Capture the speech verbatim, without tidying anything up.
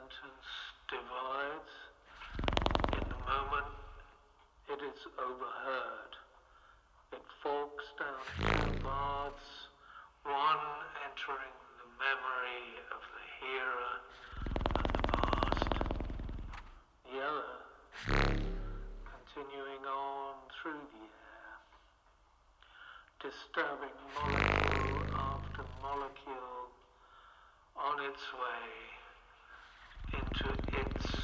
sentence divides in the moment it is overheard. It forks down two paths, one entering the memory of the hearer and the past, the other continuing on through the air, disturbing molecule after molecule on its way into its